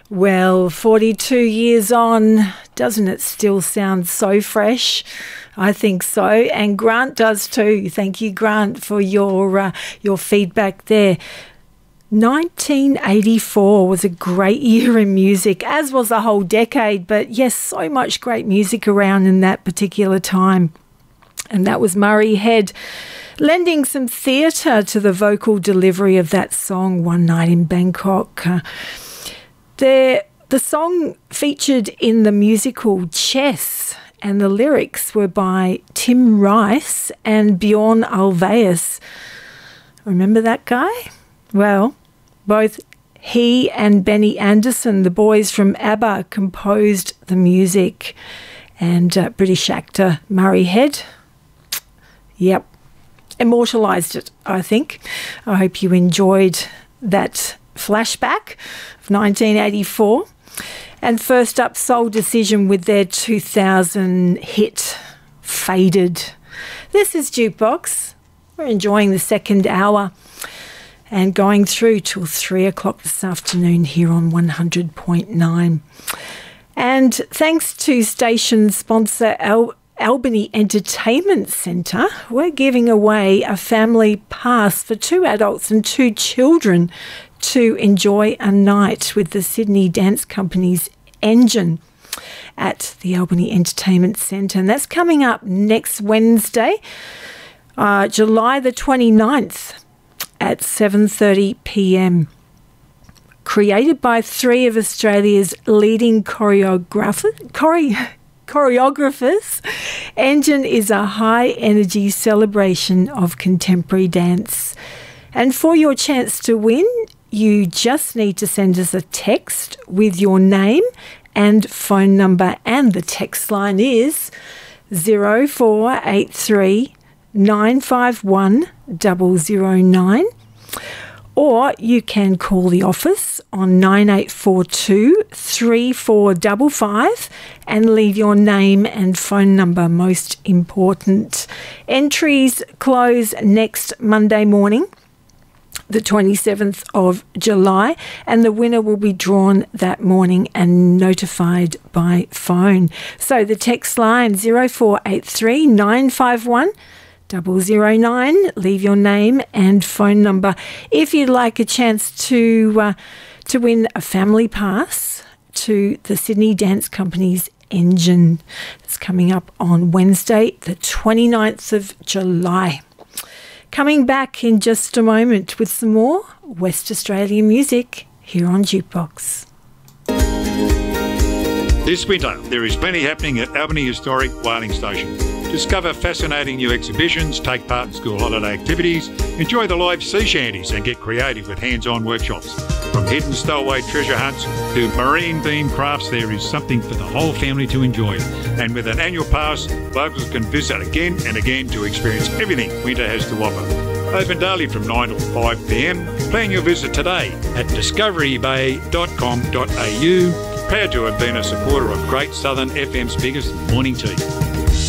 Well, 42 years on, doesn't it still sound so fresh? I think so, and Grant does too. Thank you, Grant, for your feedback there. 1984 was a great year in music, as was the whole decade, but yes, so much great music around in that particular time. And that was Murray Head lending some theatre to the vocal delivery of that song, One Night in Bangkok. The song featured in the musical Chess, and the lyrics were by Tim Rice and Bjorn Ulvaeus. Remember that guy? Well, both he and Benny Andersson, the boys from ABBA, composed the music. And British actor Murray Head, yep, immortalised it, I think. I hope you enjoyed that flashback of 1984. And first up, Soul Decision with their 2000 hit, Faded. This is Jukebox. We're enjoying the second hour and going through till 3 o'clock this afternoon here on 100.9. And thanks to station sponsor Albany Entertainment Centre, we're giving away a family pass for 2 adults and 2 children to enjoy a night with the Sydney Dance Company's Engine at the Albany Entertainment Centre. And that's coming up next Wednesday, July the 29th at 7:30 p.m. Created by 3 of Australia's leading choreographers, Engine is a high-energy celebration of contemporary dance. And for your chance to win, you just need to send us a text with your name and phone number, and the text line is 0483 951 009. Or you can call the office on 9842 3455 and leave your name and phone number, most important. Entries close next Monday morning, the 27th of July, and the winner will be drawn that morning and notified by phone. So the text line 0483 951 009. Leave your name and phone number. If you'd like a chance to win a family pass to the Sydney Dance Company's Engine, it's coming up on Wednesday, the 29th of July. Coming back in just a moment with some more West Australian music here on Jukebox. This winter, there is plenty happening at Albany Historic Whaling Station. Discover fascinating new exhibitions, take part in school holiday activities, enjoy the live sea shanties and get creative with hands-on workshops. From hidden stowaway treasure hunts to marine-themed crafts, there is something for the whole family to enjoy. And with an annual pass, locals can visit again and again to experience everything winter has to offer. Open daily from 9 till 5 p.m. Plan your visit today at discoverybay.com.au. Proud to have been a supporter of Great Southern FM's biggest morning tea.